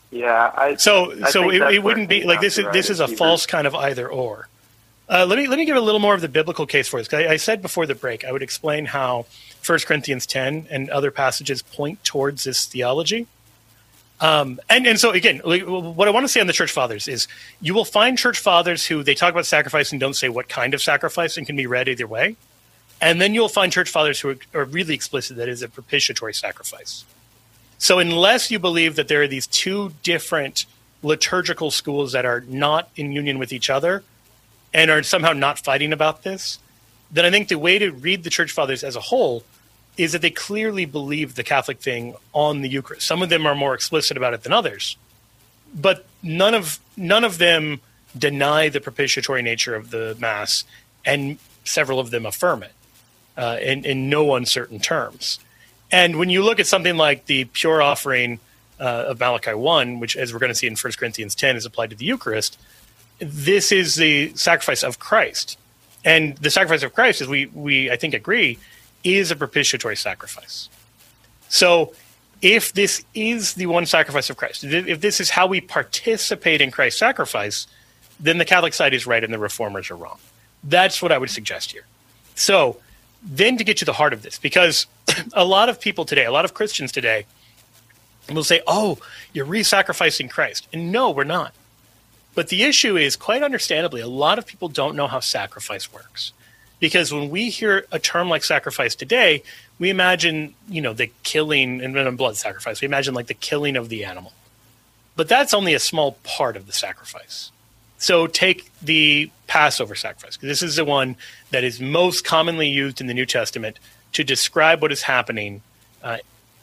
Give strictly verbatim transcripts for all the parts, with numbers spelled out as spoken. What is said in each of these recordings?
Yeah, I. So, I so think it, that's it wouldn't where be like this. Is right, this is a Hebrews. false kind of either or. Uh, let me let me give a little more of the biblical case for this. 'Cause I, I said before the break, I would explain how First Corinthians ten and other passages point towards this theology. Um, and, and so again, like, what I want to say on the church fathers is you will find church fathers who they talk about sacrifice and don't say what kind of sacrifice and can be read either way. And then you'll find church fathers who are, are really explicit that it is a propitiatory sacrifice. So unless you believe that there are these two different liturgical schools that are not in union with each other and are somehow not fighting about this, then I think the way to read the church fathers as a whole is that they clearly believe the Catholic thing on the Eucharist. Some of them are more explicit about it than others, but none of none of them deny the propitiatory nature of the Mass, and several of them affirm it uh, in, in no uncertain terms. And when you look at something like the pure offering uh, of Malachi one, which, as we're going to see in First Corinthians ten, is applied to the Eucharist, this is the sacrifice of Christ. And the sacrifice of Christ, as we, we I think, agree, is a propitiatory sacrifice. So if this is the one sacrifice of Christ, if this is how we participate in Christ's sacrifice, then the Catholic side is right and the Reformers are wrong. That's what I would suggest here. So then to get to the heart of this, because a lot of people today, a lot of Christians today will say, oh, you're re-sacrificing Christ. And no, we're not. But the issue is, quite understandably, a lot of people don't know how sacrifice works. Because when we hear a term like sacrifice today, we imagine, you know, the killing and a blood sacrifice. We imagine like the killing of the animal. But that's only a small part of the sacrifice. So take the Passover sacrifice. This is the one that is most commonly used in the New Testament to describe what is happening uh,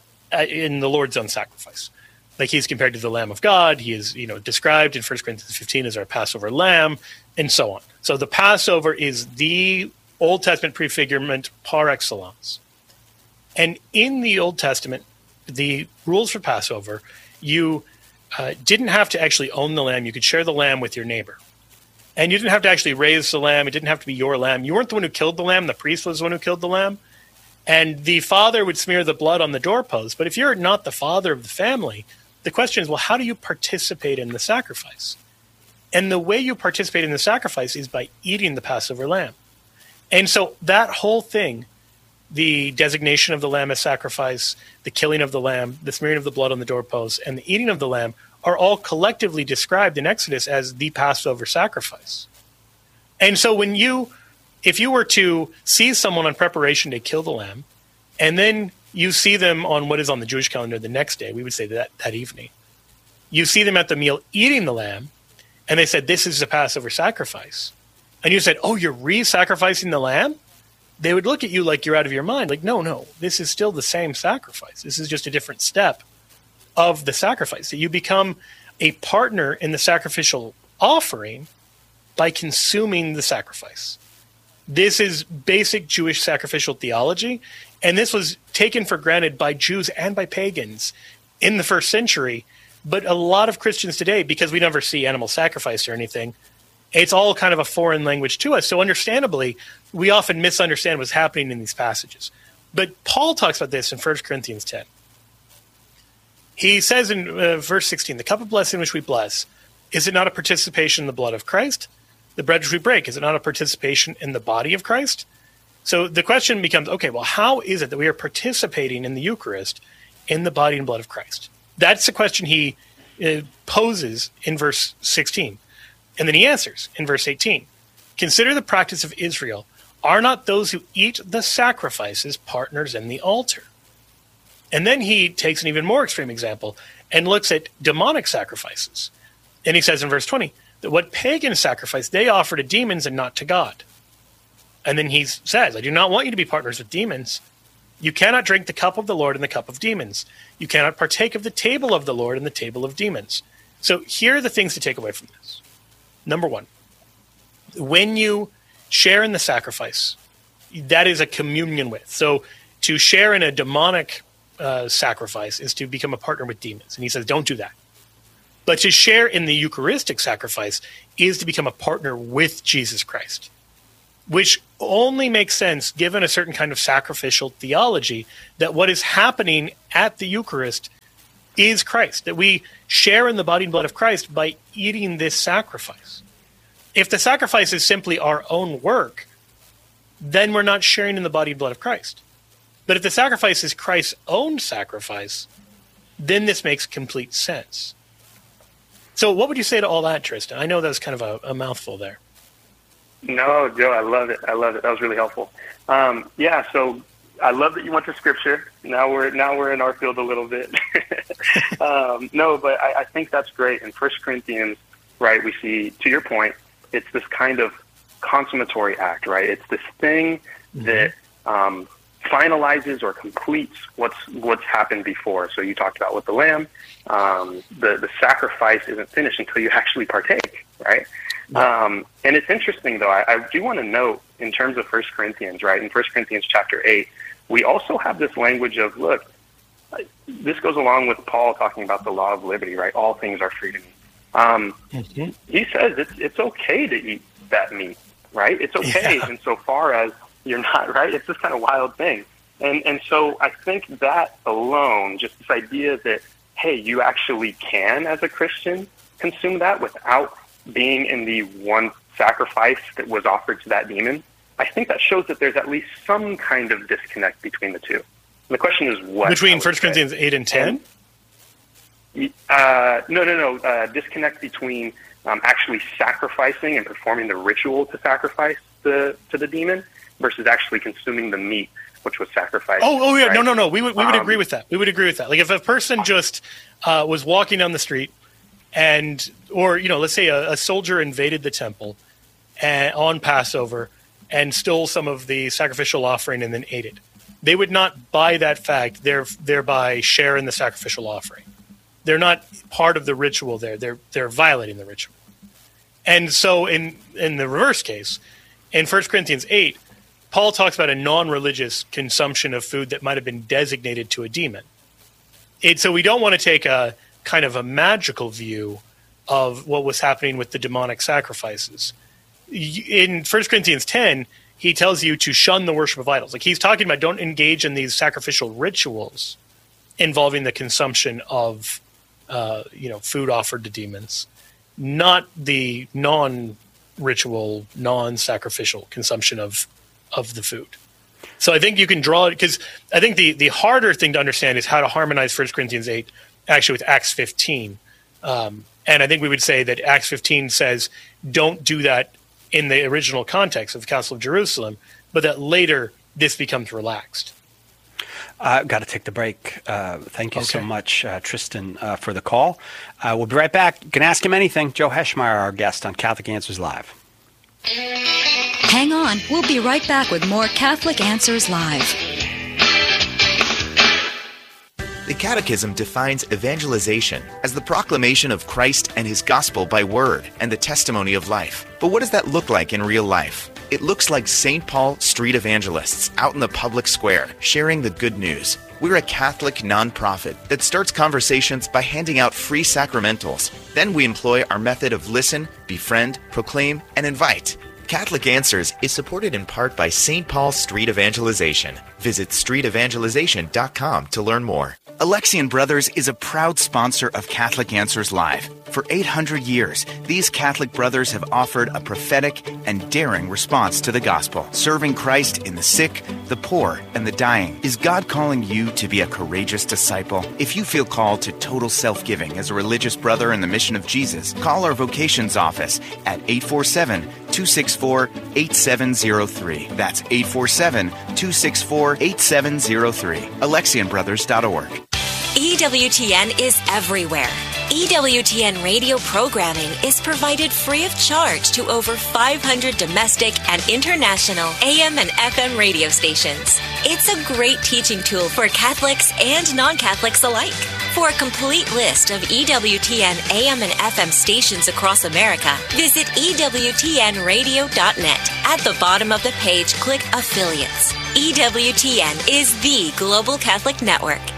in the Lord's own sacrifice. Like he's compared to the Lamb of God. He is, you know, described in First Corinthians fifteen as our Passover lamb, and so on. So the Passover is the Old Testament prefigurement par excellence. And in the Old Testament, the rules for Passover, you uh, didn't have to actually own the lamb. You could share the lamb with your neighbor. And you didn't have to actually raise the lamb. It didn't have to be your lamb. You weren't the one who killed the lamb. The priest was the one who killed the lamb. And the father would smear the blood on the doorpost. But if you're not the father of the family, the question is, well, how do you participate in the sacrifice? And the way you participate in the sacrifice is by eating the Passover lamb. And so that whole thing, the designation of the lamb as sacrifice, the killing of the lamb, the smearing of the blood on the doorpost, and the eating of the lamb are all collectively described in Exodus as the Passover sacrifice. And so when you, if you were to see someone on preparation to kill the lamb, and then you see them on what is on the Jewish calendar the next day, we would say that that evening, you see them at the meal eating the lamb, and they said, this is the Passover sacrifice. And you said, oh, you're re-sacrificing the lamb? They would look at you like you're out of your mind. Like, no, no, this is still the same sacrifice. This is just a different step of the sacrifice. So you become a partner in the sacrificial offering by consuming the sacrifice. This is basic Jewish sacrificial theology, and this was taken for granted by Jews and by pagans in the first century. But a lot of Christians today, because we never see animal sacrifice or anything, it's all kind of a foreign language to us. So understandably, we often misunderstand what's happening in these passages. But Paul talks about this in First Corinthians ten. He says in uh, verse sixteen, the cup of blessing which we bless, is it not a participation in the blood of Christ? The bread which we break, is it not a participation in the body of Christ? So the question becomes, okay, well, how is it that we are participating in the Eucharist in the body and blood of Christ? That's the question he uh, poses in verse sixteen. And then he answers in verse eighteen, consider the practice of Israel. Are not those who eat the sacrifices partners in the altar? And then he takes an even more extreme example and looks at demonic sacrifices. And he says in verse twenty, that what pagans sacrifice, they offer to demons and not to God. And then he says, I do not want you to be partners with demons. You cannot drink the cup of the Lord and the cup of demons. You cannot partake of the table of the Lord and the table of demons. So here are the things to take away from this. Number one, when you share in the sacrifice, that is a communion with. So to share in a demonic uh, sacrifice is to become a partner with demons. And he says, don't do that. But to share in the Eucharistic sacrifice is to become a partner with Jesus Christ, which only makes sense given a certain kind of sacrificial theology, that what is happening at the Eucharist is Christ, that we share in the body and blood of Christ by eating this sacrifice. If the sacrifice is simply our own work, then we're not sharing in the body and blood of Christ. But if the sacrifice is Christ's own sacrifice, then this makes complete sense. So what would you say to all that, Tristan? I know that was kind of a, a mouthful there. No, Joe, I love it. I love it. That was really helpful. Um, yeah, so I love that you went to Scripture. Now we're now we're in our field a little bit. um, no, but I, I think that's great. In First Corinthians, right, we see, to your point, it's this kind of consummatory act, right? It's this thing mm-hmm. that um, finalizes or completes what's what's happened before. So you talked about with the lamb, um, the the sacrifice isn't finished until you actually partake, right? Yeah. Um, and it's interesting, though. I, I do want to note in terms of First Corinthians, right? In First Corinthians chapter eight, we also have this language of, look, this goes along with Paul talking about the law of liberty, right? All things are free to me. Um, mm-hmm. He says it's it's okay to eat that meat, right? It's okay yeah. insofar as you're not, right? It's this kind of wild thing. And and so I think that alone, just this idea that, hey, you actually can, as a Christian, consume that without being in the one sacrifice that was offered to that demon, I think that shows that there's at least some kind of disconnect between the two. And the question is what? Between First Corinthians eight and ten? And, uh, no, no, no. Uh, disconnect between um, actually sacrificing and performing the ritual to sacrifice the, to the demon versus actually consuming the meat, which was sacrificed. Oh, oh yeah. Right? No, no, no. We would, we would um, agree with that. We would agree with that. Like if a person just uh, was walking down the street and, or, you know, let's say a, a soldier invaded the temple and, on Passover and stole some of the sacrificial offering and then ate it. They would not, by that fact, thereby share in the sacrificial offering. They're not part of the ritual there. They're they're violating the ritual. And so in, in the reverse case, in First Corinthians eight, Paul talks about a non-religious consumption of food that might have been designated to a demon. It, so we don't want to take a kind of a magical view of what was happening with the demonic sacrifices. In First Corinthians ten, he tells you to shun the worship of idols. Like he's talking about don't engage in these sacrificial rituals involving the consumption of uh, you know, food offered to demons, not the non-ritual, non-sacrificial consumption of of the food. So I think you can draw it, because I think the, the harder thing to understand is how to harmonize First Corinthians eight actually with Acts fifteen. Um, and I think we would say that Acts fifteen says don't do that in the original context of the Council of Jerusalem, but that later this becomes relaxed. I've uh, got to take the break. Uh, thank you okay. so much, uh, Tristan, uh, for the call. Uh, we'll be right back. You can ask him anything. Joe Heschmeyer, our guest on Catholic Answers Live. Hang on. We'll be right back with more Catholic Answers Live. The Catechism defines evangelization as the proclamation of Christ and His gospel by word and the testimony of life. But what does that look like in real life? It looks like Saint Paul street evangelists out in the public square sharing the good news. We're a Catholic nonprofit that starts conversations by handing out free sacramentals. Then we employ our method of listen, befriend, proclaim, and invite. Catholic Answers is supported in part by Saint Paul Street Evangelization. Visit street evangelization dot com to learn more. Alexian Brothers is a proud sponsor of Catholic Answers Live. For eight hundred years, these Catholic brothers have offered a prophetic and daring response to the gospel, serving Christ in the sick, the poor, and the dying. Is God calling you to be a courageous disciple? If you feel called to total self-giving as a religious brother in the mission of Jesus, call our vocations office at eight four seven, two six four, eight seven zero three. That's eight four seven, two six four, eight seven zero three. Alexian Brothers dot org. E W T N is everywhere. E W T N radio programming is provided free of charge to over five hundred domestic and international A M and F M radio stations. It's a great teaching tool for Catholics and non-Catholics alike. For a complete list of E W T N A M and F M stations across America, visit E W T N radio dot net. At the bottom of the page, click Affiliates. E W T N is the Global Catholic Network.